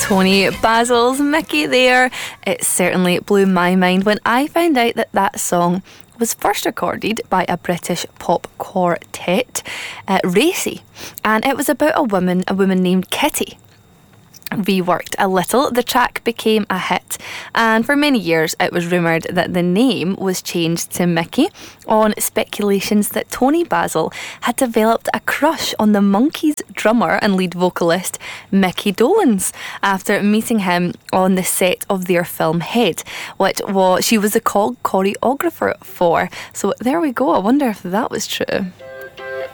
Tony Basil's Mickey there. It certainly blew my mind when I found out that that song was first recorded by a British pop quartet, Racy, and it was about a woman named Kitty. Reworked a little, the track became a hit, and for many years it was rumoured that the name was changed to Mickey on speculations that Tony Basil had developed a crush on the Monkees drummer and lead vocalist Mickey Dolenz after meeting him on the set of their film Head, which she was the choreographer for. So there we go, I wonder if that was true.